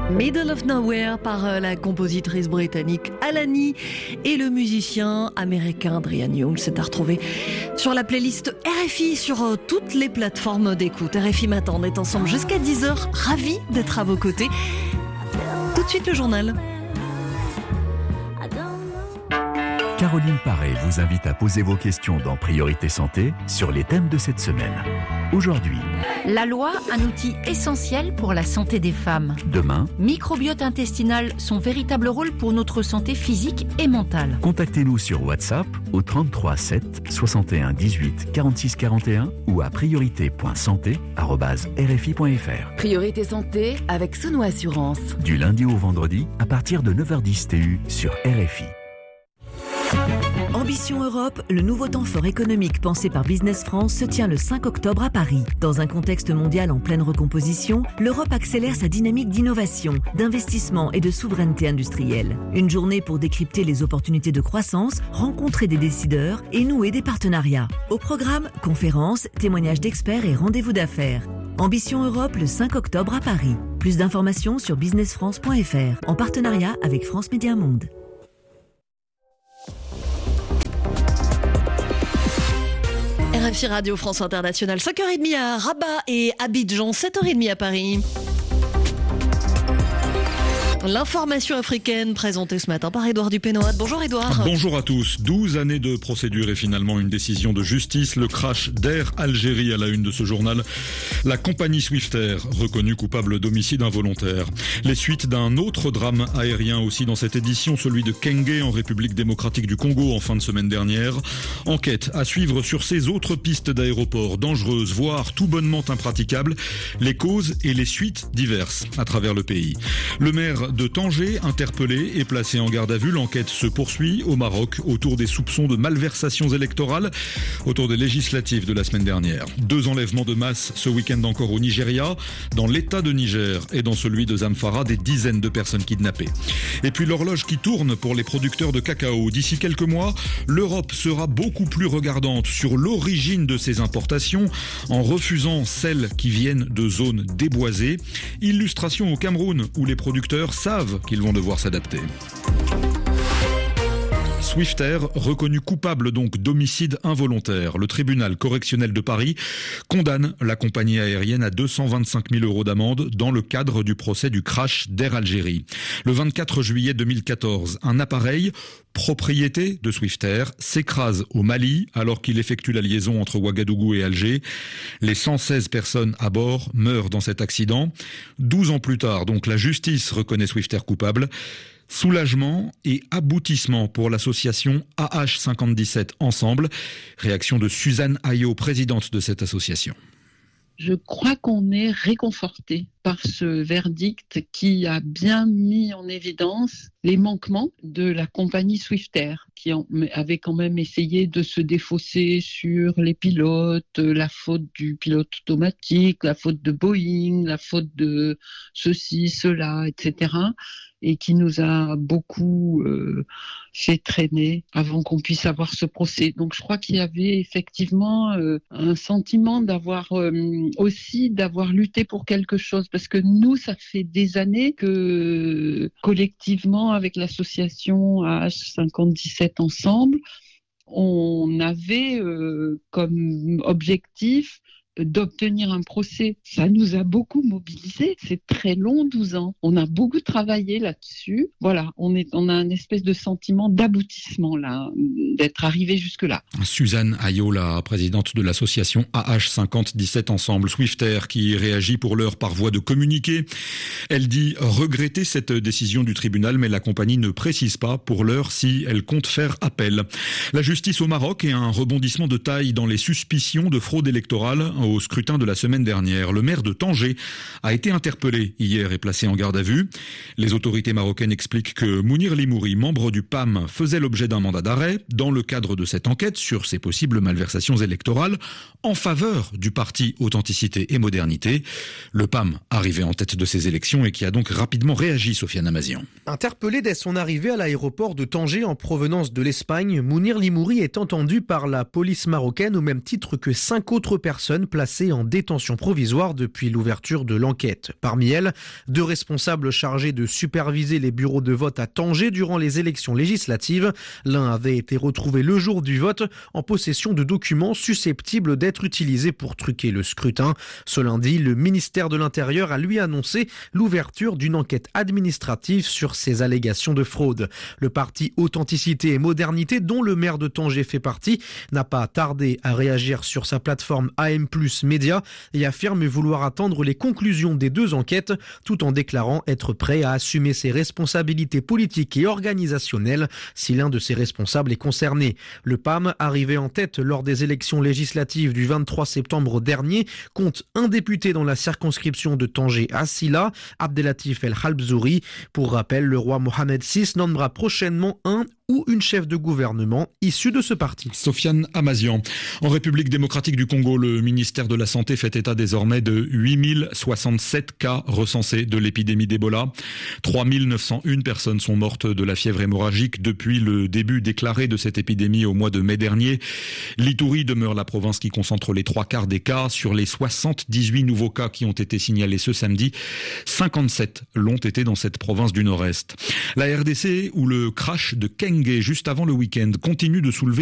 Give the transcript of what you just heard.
Middle of Nowhere par la compositrice britannique Alani et le musicien américain Brian Young. C'est à retrouver sur la playlist RFI sur toutes les plateformes d'écoute. RFI Matin, on est ensemble jusqu'à 10h. Ravi d'être à vos côtés. Tout de suite le journal. Caroline Paré vous invite à poser vos questions dans Priorité Santé sur les thèmes de cette semaine. Aujourd'hui, la loi, un outil essentiel pour la santé des femmes. Demain, microbiote intestinal, son véritable rôle pour notre santé physique et mentale. Contactez-nous sur WhatsApp au 33 7 61 18 46 41 ou à priorité.santé@rfi.fr. Priorité Santé avec Sono Assurance. Du lundi au vendredi à partir de 9h10 TU sur RFI. Ambition Europe, le nouveau temps fort économique pensé par Business France se tient le 5 octobre à Paris. Dans un contexte mondial en pleine recomposition, l'Europe accélère sa dynamique d'innovation, d'investissement et de souveraineté industrielle. Une journée pour décrypter les opportunités de croissance, rencontrer des décideurs et nouer des partenariats. Au programme, conférences, témoignages d'experts et rendez-vous d'affaires. Ambition Europe le 5 octobre à Paris. Plus d'informations sur businessfrance.fr en partenariat avec France Média Monde. RFI Radio France Internationale, 5h30 à Rabat et Abidjan, 7h30 à Paris. L'information africaine présentée ce matin par Édouard Dupénoat. Bonjour Édouard. Bonjour à tous. 12 années de procédure et finalement une décision de justice. Le crash d'Air Algérie à la une de ce journal. La compagnie Swiftair reconnue coupable d'homicide involontaire. Les suites d'un autre drame aérien aussi dans cette édition, celui de Kenge en République démocratique du Congo en fin de semaine dernière. Enquête à suivre sur ces autres pistes d'aéroports dangereuses, voire tout bonnement impraticables. Les causes et les suites diverses à travers le pays. Le maire de Tanger, interpellé et placé en garde à vue. L'enquête se poursuit au Maroc autour des soupçons de malversations électorales autour des législatives de la semaine dernière. 2 enlèvements de masse ce week-end encore au Nigeria, dans l'état de Niger et dans celui de Zamfara, des dizaines de personnes kidnappées. Et puis l'horloge qui tourne pour les producteurs de cacao. D'ici quelques mois, l'Europe sera beaucoup plus regardante sur l'origine de ses importations en refusant celles qui viennent de zones déboisées. Illustration au Cameroun où les producteurs savent qu'ils vont devoir s'adapter. Swiftair, reconnu coupable donc d'homicide involontaire. Le tribunal correctionnel de Paris condamne la compagnie aérienne à 225 000 € d'amende dans le cadre du procès du crash d'Air Algérie. Le 24 juillet 2014, un appareil propriété de Swiftair s'écrase au Mali alors qu'il effectue la liaison entre Ouagadougou et Alger. Les 116 personnes à bord meurent dans cet accident. 12 ans plus tard, donc, la justice reconnaît Swiftair coupable. Soulagement et aboutissement pour l'association AH57 Ensemble. Réaction de Suzanne Ayot, présidente de cette association. Je crois qu'on est réconforté par ce verdict qui a bien mis en évidence les manquements de la compagnie Swiftair, qui avait quand même essayé de se défausser sur les pilotes, la faute du pilote automatique, la faute de Boeing, la faute de ceci, cela, etc., et qui nous a beaucoup fait traîner avant qu'on puisse avoir ce procès. Donc je crois qu'il y avait effectivement un sentiment d'avoir lutté pour quelque chose, parce que nous, ça fait des années que collectivement, avec l'association AH57 Ensemble, on avait comme objectif d'obtenir un procès. Ça nous a beaucoup mobilisés. C'est très long, 12 ans. On a beaucoup travaillé là-dessus. Voilà, on a un espèce de sentiment d'aboutissement là, d'être arrivé jusque-là. Suzanne Ayot, la présidente de l'association AH57 Ensemble. Swiftair qui réagit pour l'heure par voie de communiqué. Elle dit regretter cette décision du tribunal, mais la compagnie ne précise pas pour l'heure si elle compte faire appel. La justice au Maroc et un rebondissement de taille dans les suspicions de fraude électorale au scrutin de la semaine dernière. Le maire de Tanger a été interpellé hier et placé en garde à vue. Les autorités marocaines expliquent que Mounir Limouri, membre du PAM, faisait l'objet d'un mandat d'arrêt dans le cadre de cette enquête sur ces possibles malversations électorales en faveur du parti Authenticité et Modernité. Le PAM, arrivé en tête de ces élections et qui a donc rapidement réagi, Sofiane Amazian. Interpellé dès son arrivée à l'aéroport de Tanger en provenance de l'Espagne, Mounir Limouri est entendu par la police marocaine au même titre que 5 autres personnes placées en détention provisoire depuis l'ouverture de l'enquête. Parmi elles, 2 responsables chargés de superviser les bureaux de vote à Tanger durant les élections législatives. L'un avait été retrouvé le jour du vote en possession de documents susceptibles d'être utilisés pour truquer le scrutin. Ce lundi, le ministère de l'Intérieur a lui annoncé l'ouverture d'une enquête administrative sur ces allégations de fraude. Le parti Authenticité et Modernité, dont le maire de Tanger fait partie, n'a pas tardé à réagir sur sa plateforme AM+ Média et affirme vouloir attendre les conclusions des 2 enquêtes, tout en déclarant être prêt à assumer ses responsabilités politiques et organisationnelles si l'un de ses responsables est concerné. Le PAM, arrivé en tête lors des élections législatives du 23 septembre dernier, compte un député dans la circonscription de Tanger-Assila, Abdelatif El Halbzouri. Pour rappel, le roi Mohamed VI nommera prochainement un ou une chef de gouvernement issue de ce parti. Sofiane Amazian. En République démocratique du Congo, le ministère de la Santé fait état désormais de 8067 cas recensés de l'épidémie d'Ebola. 3901 personnes sont mortes de la fièvre hémorragique depuis le début déclaré de cette épidémie au mois de mai dernier. L'Ituri demeure la province qui concentre les 3/4 des cas. Sur les 78 nouveaux cas qui ont été signalés ce samedi, 57 l'ont été dans cette province du Nord-Est. La RDC, où le crash de Kenge juste avant le week-end continue de soulever